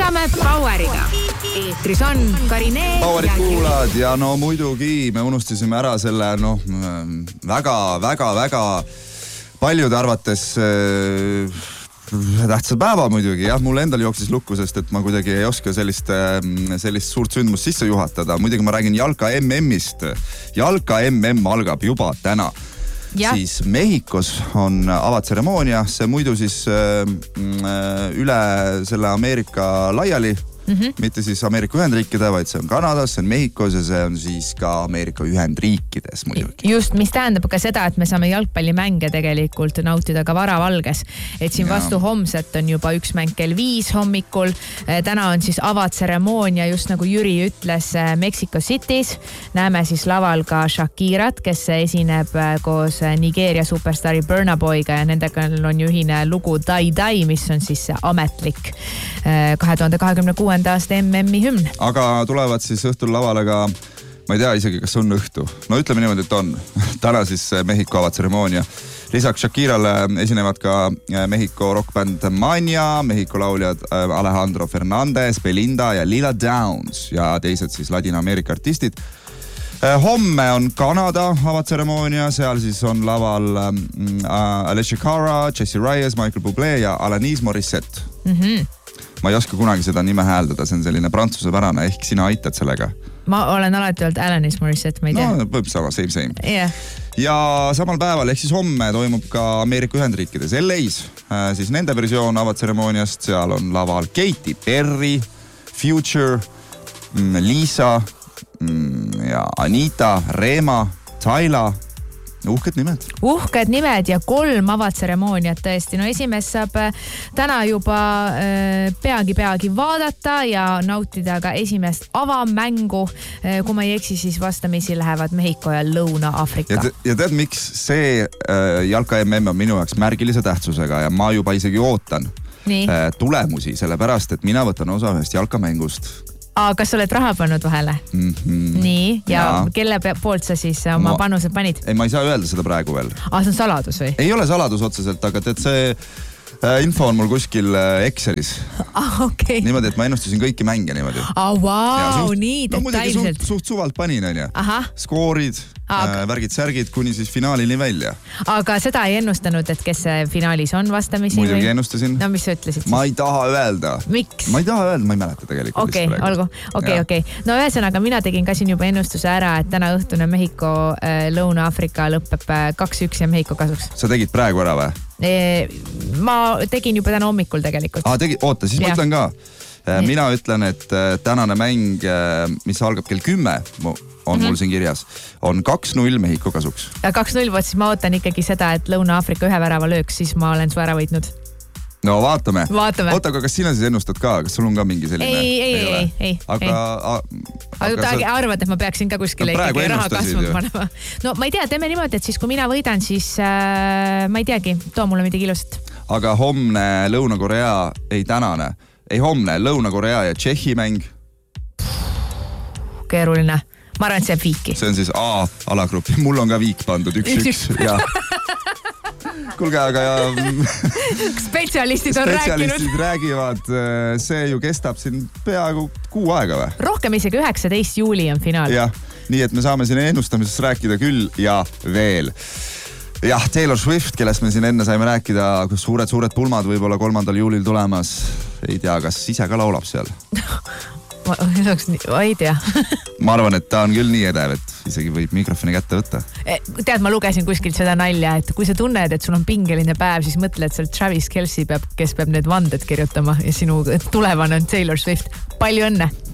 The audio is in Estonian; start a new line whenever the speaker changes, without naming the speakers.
jätkame Poweriga. Eetris on Karinee.
Powerit kuulad ja no muidugi me unustasime ära selle väga paljude arvates tähtsal päeva muidugi. Jah, mul endal jooksis lukku, sest et ma kuidagi ei oska sellist suurt sündmust sisse juhatada. Muidugi ma räägin jalka MM-ist. Jalka MM algab juba täna. Ja. Siis Mehhikos on avatseremoonia, see muidu siis üle selle Ameerika laiali, mitte siis Ameerika Ühendriikide, vaid see on Kanadas, see on Mehhikos ja see on siis ka Ameerika Ühendriikides muidugi.
Just, mis tähendab ka seda, et me saame jalgpallimänge tegelikult nautida ka varavalges. Et siin vastu homset on juba üks mäng kell 5 hommikul. Täna on siis avatseremoonia, just nagu Jüri ütles, Mexico City's. Näeme siis laval ka Shakirat, kes esineb koos Nigeeria superstari Burna Boyga ja nendega on ju ühine lugu Dai Dai, mis on siis ametlik 2026. aasta MM-i hümn.
Aga tulevad siis õhtul lavale ka, ma ei tea isegi, kas on õhtu. No ütleme niimoodi, et on. Täna siis Mehhiko avatseremoonia. Lisaks Shakirale esinevad ka Mehhiko rockbänd Mania, Mehhiko lauljad Alejandro Fernandez, Belinda ja Lila Downs ja teised siis Ladina-Ameerika artistid. Homme on Kanada avatseremoonia, seal siis on laval Alicia Cara, Jessie Reyes, Michael Bublé ja Alanis Morissette. Ma ei oska kunagi seda nime hääldada, see on selline prantsusepärane, ehk sina aitad sellega.
Ma olen alati olnud Alanis Morissette, ma ei tea.
No, võib sama, same.
Yeah.
Ja samal päeval, ehk siis homme toimub ka Ameerika Ühendriikides LA's, siis nende versioon avatseremooniast, seal on laval Katy Perry, Future, Lisa ja Anita, Rema, Tyla. Uhked
nimed ja 3 avatseremooniat tõesti. No esimest saab täna juba peagi vaadata ja nautida ka esimest avamängu. Kui ma ei eksi, siis vastamisi lähevad Mehhiko ja Lõuna-Afrika.
Ja tead, miks see jalka MM on minu jaoks märgilise tähtsusega ja ma juba isegi ootan tulemusi, sellepärast, et mina võtan osa ühest jalkamängust.
Kas sa oled raha pannud vahele? Nii, ja kelle poolt sa siis oma panused panid?
Ei, ma ei saa öelda seda praegu veel.
See on saladus või?
Ei ole saladus otseselt, aga tead see info on mul kuskil Excelis.
Okay.
Niimoodi, et ma ennustasin kõiki mänge niimoodi.
Vau, nii detailselt.
Suht suvalt panin, on ju. Skoorid, värgid-särgid kuni siis finaalini välja.
Aga seda ei ennustanud, et kes finaalis on vastamisi?
Muidugi ennustasin.
No mis sa ütlesid siis?
Ma ei taha öelda.
Miks?
Ma ei taha öelda, ma ei mäleta tegelikult.
Okei. No ühesõnaga, mina tegin ka siin juba ennustuse ära, et täna õhtune Mehhiko Lõuna-Afrika lõpeb 2-1 ja Mehhiko kasuks.
Sa tegid praegu ära või?
Ma tegin juba täna hommikul tegelikult.
Oota, siis ma ütlen ka. Mina ütlen, et tänane mäng, mis algab kell 10, on mul siin kirjas, on 2-0 Mehhiko kasuks.
Ja 2-0, siis ma ootan ikkagi seda, et Lõuna-Afrika ühe värava lööks, siis ma olen su ära võitnud.
No vaatame. Oota, aga kas sina siis ennustad ka? Kas sul on ka mingi selline?
Ei. Aga arvad, et ma peaksin ka kuskile ikkagi raha kasvama panema. No ma ei tea, teeme niimoodi, et siis kui mina võidan, siis ma ei teagi, too mulle midagi ilusat.
Aga homne Lõuna-Korea, homne Lõuna-Korea ja Tšehhi mäng.
Keeruline. Ma arvan, et see viiki.
See on siis A-alagrupi. Mul on ka viik pandud 1-1. Kuulge, aga
spetsialistid
räägivad, see ju kestab siin peaaegu 6 aega või?
Rohkem isegi 19 juuli on finaal.
Jah, nii et me saame siin ennustamisest rääkida küll ja veel. Jah, Taylor Swift, kellest me siin enne saime rääkida, kus suured pulmad võib-olla 3. juulil tulemas. Ei tea, kas ise ka laulab seal?
Ma ei tea.
Ma arvan, et ta on küll nii edev, et isegi võib mikrofoni kätte võtta.
Tead, ma lugesin kuskilt seda nalja, et kui sa tunned, et sul on pingeline päev, siis mõtle, et seal Travis Kelce kes peab need vanded kirjutama ja sinu tulevane on Taylor Swift. Palju õnne!